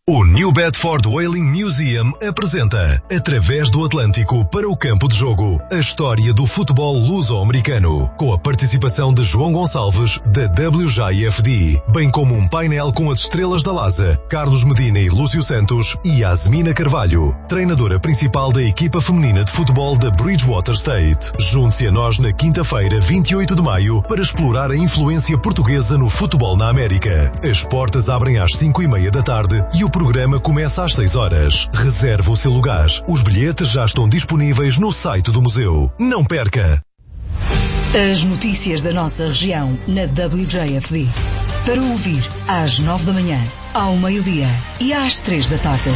O New Bedford Whaling Museum apresenta, através do Atlântico para o campo de jogo, a história do futebol luso-americano, com a participação de João Gonçalves, da WJFD, bem como um painel com as estrelas da LASA, Carlos Medina e Lúcio Santos, e Yasmina Carvalho, treinadora principal da equipa feminina de futebol da Bridgewater State. Junte-se a nós na quinta-feira, 28 de maio, para explorar a influência portuguesa no futebol na América. As portas abrem às 5:30 da tarde e o programa começa às 6 horas. Reserve o seu lugar. Os bilhetes já estão disponíveis no site do museu. Não perca! As notícias da nossa região na WJFD. Para ouvir às 9 da manhã, ao meio-dia e às 3 da tarde.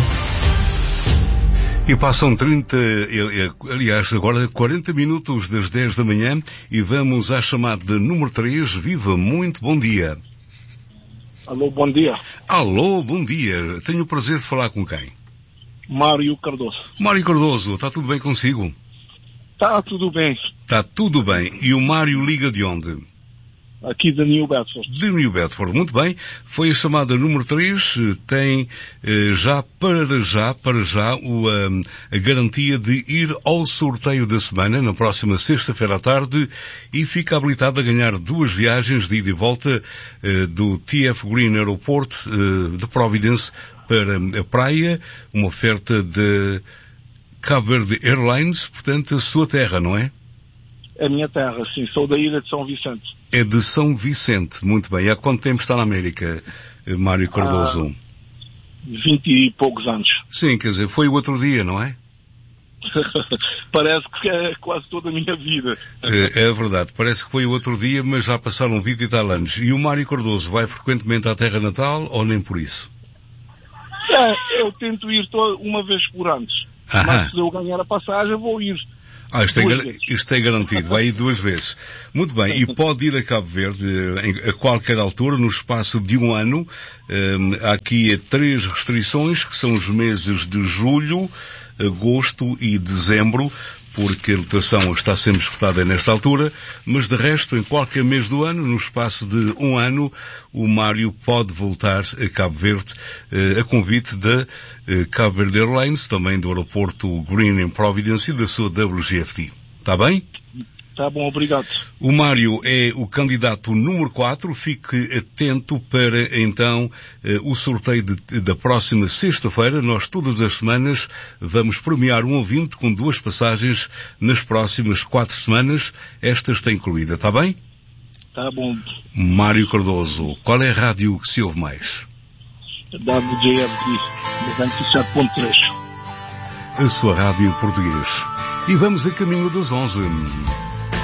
E passam agora 40 minutos das 10 da manhã e vamos à chamada número 3. Viva, muito bom dia. Alô, bom dia. Alô, bom dia. Tenho o prazer de falar com quem? Mário Cardoso. Mário Cardoso, está tudo bem consigo? Está tudo bem. Está tudo bem. E o Mário liga de onde? Aqui de New Bedford. De New Bedford, muito bem. Foi a chamada número 3, tem já para já a garantia de ir ao sorteio da semana, na próxima sexta-feira à tarde, e fica habilitado a ganhar 2 viagens de ida e volta do TF Green Airport de Providence para a praia, uma oferta de Cabo Verde Airlines, portanto a sua terra, não é? É a minha terra, sim. Sou da ilha de São Vicente. É de São Vicente, muito bem. Há quanto tempo está na América, Mário Cardoso? 20 e poucos anos. Sim, quer dizer, foi o outro dia, não é? Parece que é quase toda a minha vida. É verdade, parece que foi o outro dia, mas já passaram 20 e tal anos. E o Mário Cardoso vai frequentemente à terra natal ou nem por isso? Eu tento ir uma vez por ano. Mas se eu ganhar a passagem, vou ir. Isto é garantido, vai ir 2 vezes. Muito bem, e pode ir a Cabo Verde a qualquer altura, no espaço de 1 ano. Há aqui 3 restrições, que são os meses de julho, agosto e dezembro, porque a lotação está sendo escutada nesta altura, mas de resto, em qualquer mês do ano, no espaço de 1 ano, o Mário pode voltar a Cabo Verde, a convite da Cabo Verde Airlines, também do aeroporto Green em Providence e da sua WGFT. Está bem? Está bom, obrigado. O Mário é o candidato número 4. Fique atento para, então, o sorteio da próxima sexta-feira. Nós, todas as semanas, vamos premiar um ouvinte com 2 passagens nas próximas 4 semanas. Esta está incluída, está bem? Está bom. Mário Cardoso, qual é a rádio que se ouve mais? WJFD 97.3. A sua rádio em português. E vamos a caminho das 11.